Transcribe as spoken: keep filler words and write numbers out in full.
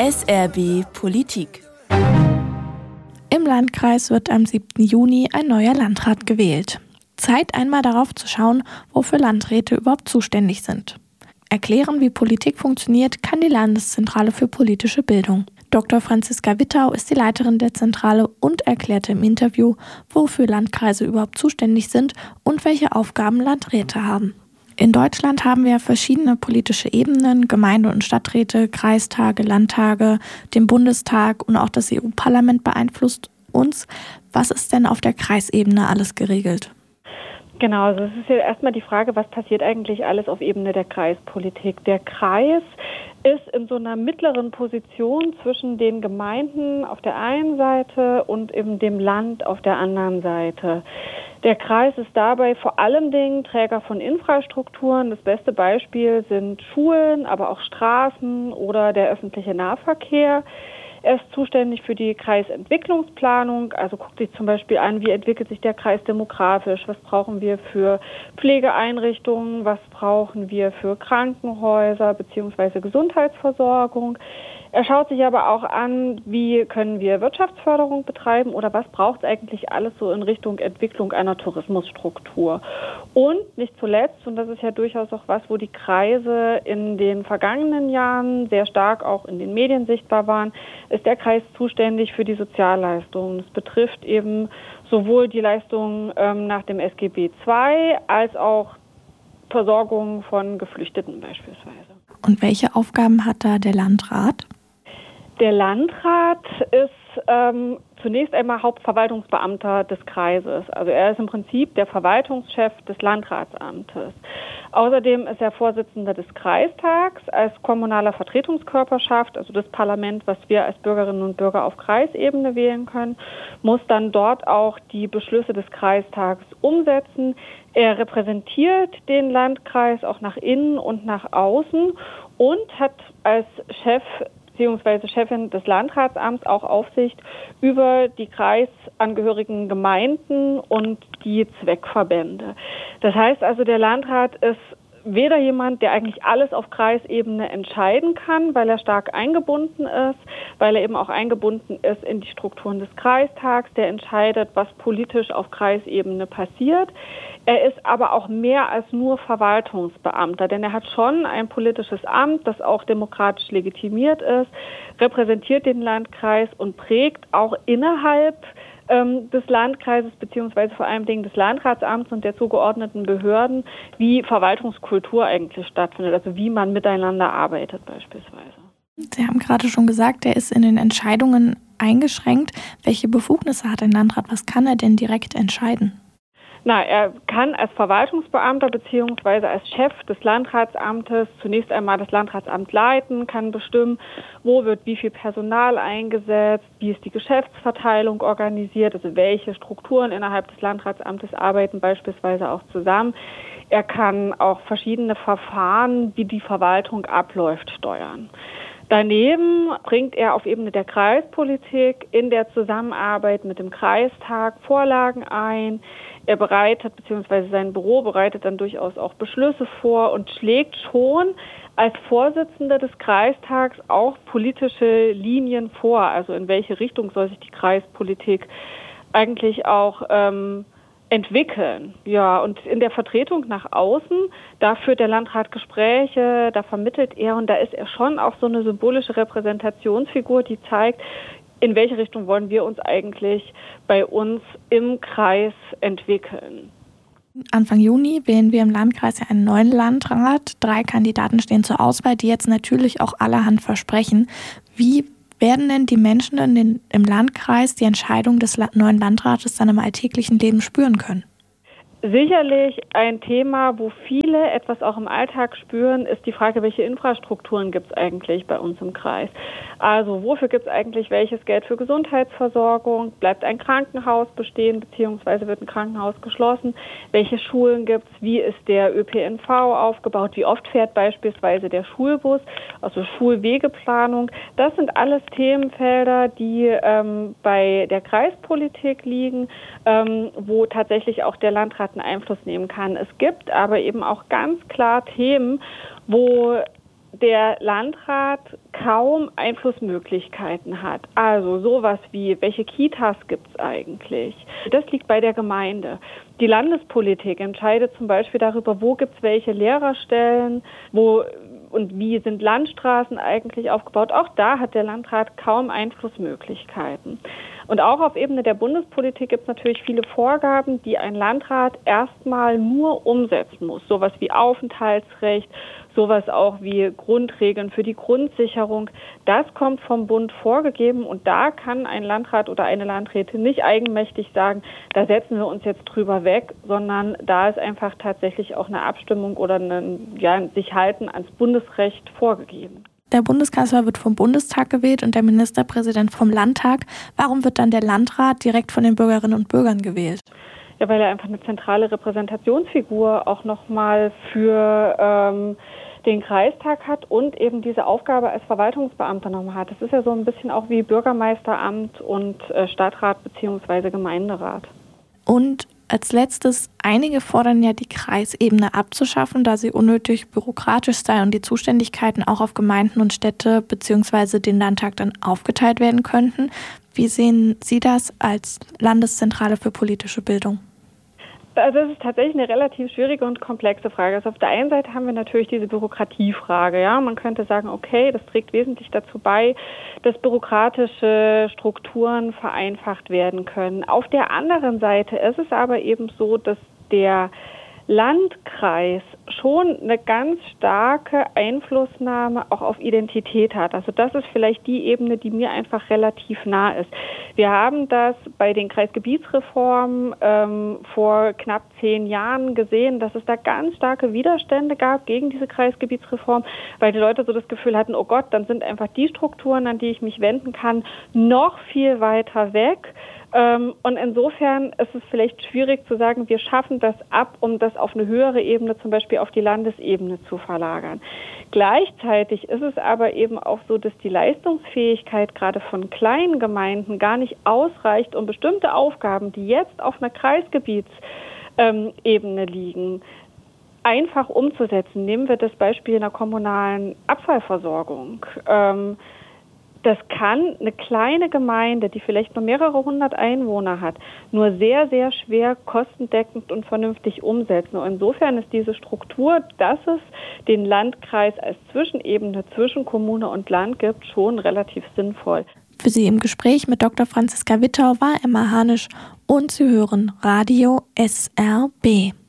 S R B Politik. Im Landkreis wird am siebten Juni ein neuer Landrat gewählt. Zeit, einmal darauf zu schauen, wofür Landräte überhaupt zuständig sind. Erklären, wie Politik funktioniert, kann die Landeszentrale für politische Bildung. Doktor Franziska Wittau ist die Leiterin der Zentrale und erklärte im Interview, wofür Landkreise überhaupt zuständig sind und welche Aufgaben Landräte haben. In Deutschland haben wir verschiedene politische Ebenen, Gemeinde- und Stadträte, Kreistage, Landtage, den Bundestag und auch das E U-Parlament beeinflusst uns. Was ist denn auf der Kreisebene alles geregelt? Genau, also es ist ja erstmal die Frage, was passiert eigentlich alles auf Ebene der Kreispolitik. Der Kreis ist in so einer mittleren Position zwischen den Gemeinden auf der einen Seite und eben dem Land auf der anderen Seite. Der Kreis ist dabei vor allem Dingen Träger von Infrastrukturen. Das beste Beispiel sind Schulen, aber auch Straßen oder der öffentliche Nahverkehr. Er ist zuständig für die Kreisentwicklungsplanung, also guckt sich zum Beispiel an, wie entwickelt sich der Kreis demografisch, was brauchen wir für Pflegeeinrichtungen, was brauchen wir für Krankenhäuser bzw. Gesundheitsversorgung. Er schaut sich aber auch an, wie können wir Wirtschaftsförderung betreiben oder was braucht es eigentlich alles so in Richtung Entwicklung einer Tourismusstruktur. Und nicht zuletzt, und das ist ja durchaus auch was, wo die Kreise in den vergangenen Jahren sehr stark auch in den Medien sichtbar waren, ist der Kreis zuständig für die Sozialleistungen. Das betrifft eben sowohl die Leistungen ähm, nach dem S G B zwei als auch Versorgung von Geflüchteten beispielsweise. Und welche Aufgaben hat da der Landrat? Der Landrat ist ähm, zunächst einmal Hauptverwaltungsbeamter des Kreises. Also er ist im Prinzip der Verwaltungschef des Landratsamtes. Außerdem ist er Vorsitzender des Kreistags als kommunaler Vertretungskörperschaft, also das Parlament, was wir als Bürgerinnen und Bürger auf Kreisebene wählen können, muss dann dort auch die Beschlüsse des Kreistags umsetzen. Er repräsentiert den Landkreis auch nach innen und nach außen und hat als Chef beziehungsweise Chefin des Landratsamts auch Aufsicht über die kreisangehörigen Gemeinden und die Zweckverbände. Das heißt also, der Landrat ist weder jemand, der eigentlich alles auf Kreisebene entscheiden kann, weil er stark eingebunden ist, weil er eben auch eingebunden ist in die Strukturen des Kreistags, der entscheidet, was politisch auf Kreisebene passiert. Er ist aber auch mehr als nur Verwaltungsbeamter, denn er hat schon ein politisches Amt, das auch demokratisch legitimiert ist, repräsentiert den Landkreis und prägt auch innerhalb ähm, des Landkreises beziehungsweise vor allem des Landratsamts und der zugeordneten Behörden, wie Verwaltungskultur eigentlich stattfindet, also wie man miteinander arbeitet beispielsweise. Sie haben gerade schon gesagt, er ist in den Entscheidungen eingeschränkt. Welche Befugnisse hat ein Landrat? Was kann er denn direkt entscheiden? Na, er kann als Verwaltungsbeamter bzw. als Chef des Landratsamtes zunächst einmal das Landratsamt leiten, kann bestimmen, wo wird wie viel Personal eingesetzt, wie ist die Geschäftsverteilung organisiert, also welche Strukturen innerhalb des Landratsamtes arbeiten beispielsweise auch zusammen. Er kann auch verschiedene Verfahren, wie die Verwaltung abläuft, steuern. Daneben bringt er auf Ebene der Kreispolitik in der Zusammenarbeit mit dem Kreistag Vorlagen ein. Er bereitet, beziehungsweise sein Büro bereitet dann durchaus auch Beschlüsse vor und schlägt schon als Vorsitzender des Kreistags auch politische Linien vor. Also in welche Richtung soll sich die Kreispolitik eigentlich auch ähm, entwickeln. Ja, und in der Vertretung nach außen, da führt der Landrat Gespräche, da vermittelt er und da ist er schon auch so eine symbolische Repräsentationsfigur, die zeigt, in welche Richtung wollen wir uns eigentlich bei uns im Kreis entwickeln. Anfang Juni wählen wir im Landkreis ja einen neuen Landrat. Drei Kandidaten stehen zur Auswahl, die jetzt natürlich auch allerhand versprechen. Wie werden denn die Menschen in den, im Landkreis die Entscheidung des neuen Landrates dann im alltäglichen Leben spüren können? Sicherlich ein Thema, wo viele etwas auch im Alltag spüren, ist die Frage, welche Infrastrukturen gibt es eigentlich bei uns im Kreis? Also wofür gibt es eigentlich welches Geld für Gesundheitsversorgung? Bleibt ein Krankenhaus bestehen beziehungsweise wird ein Krankenhaus geschlossen? Welche Schulen gibt es? Wie ist der Ö P N V aufgebaut? Wie oft fährt beispielsweise der Schulbus? Also Schulwegeplanung. Das sind alles Themenfelder, die ähm, bei der Kreispolitik liegen, ähm, wo tatsächlich auch der Landrat einen Einfluss nehmen kann. Es gibt aber eben auch ganz klar Themen, wo der Landrat kaum Einflussmöglichkeiten hat. Also sowas wie, welche Kitas gibt es eigentlich? Das liegt bei der Gemeinde. Die Landespolitik entscheidet zum Beispiel darüber, wo gibt es welche Lehrerstellen, wo und wie sind Landstraßen eigentlich aufgebaut. Auch da hat der Landrat kaum Einflussmöglichkeiten. Und auch auf Ebene der Bundespolitik gibt es natürlich viele Vorgaben, die ein Landrat erstmal nur umsetzen muss. Sowas wie Aufenthaltsrecht, sowas auch wie Grundregeln für die Grundsicherung. Das kommt vom Bund vorgegeben und da kann ein Landrat oder eine Landrätin nicht eigenmächtig sagen, da setzen wir uns jetzt drüber weg, sondern da ist einfach tatsächlich auch eine Abstimmung oder ein, ja, sich halten ans Bundesrecht vorgegeben. Der Bundeskanzler wird vom Bundestag gewählt und der Ministerpräsident vom Landtag. Warum wird dann der Landrat direkt von den Bürgerinnen und Bürgern gewählt? Ja, weil er einfach eine zentrale Repräsentationsfigur auch nochmal für ähm, den Kreistag hat und eben diese Aufgabe als Verwaltungsbeamter nochmal hat. Das ist ja so ein bisschen auch wie Bürgermeisteramt und äh, Stadtrat bzw. Gemeinderat. Und als letztes, einige fordern ja, die Kreisebene abzuschaffen, da sie unnötig bürokratisch sei und die Zuständigkeiten auch auf Gemeinden und Städte bzw. den Landtag dann aufgeteilt werden könnten. Wie sehen Sie das als Landeszentrale für politische Bildung? Also das ist tatsächlich eine relativ schwierige und komplexe Frage. Also auf der einen Seite haben wir natürlich diese Bürokratiefrage. Ja, man könnte sagen, okay, das trägt wesentlich dazu bei, dass bürokratische Strukturen vereinfacht werden können. Auf der anderen Seite ist es aber eben so, dass der Landkreis schon eine ganz starke Einflussnahme auch auf Identität hat. Also das ist vielleicht die Ebene, die mir einfach relativ nah ist. Wir haben das bei den Kreisgebietsreformen ähm, vor knapp zehn Jahren gesehen, dass es da ganz starke Widerstände gab gegen diese Kreisgebietsreform, weil die Leute so das Gefühl hatten, oh Gott, dann sind einfach die Strukturen, an die ich mich wenden kann, noch viel weiter weg. Und insofern ist es vielleicht schwierig zu sagen, wir schaffen das ab, um das auf eine höhere Ebene, zum Beispiel auf die Landesebene zu verlagern. Gleichzeitig ist es aber eben auch so, dass die Leistungsfähigkeit gerade von kleinen Gemeinden gar nicht ausreicht, um bestimmte Aufgaben, die jetzt auf einer Kreisgebietsebene liegen, einfach umzusetzen. Nehmen wir das Beispiel einer kommunalen Abfallversorgung. Das kann eine kleine Gemeinde, die vielleicht nur mehrere hundert Einwohner hat, nur sehr, sehr schwer kostendeckend und vernünftig umsetzen. Und insofern ist diese Struktur, dass es den Landkreis als Zwischenebene zwischen Kommune und Land gibt, schon relativ sinnvoll. Für Sie im Gespräch mit Doktor Franziska Wittau war Emma Hanisch und Sie hören Radio S R B.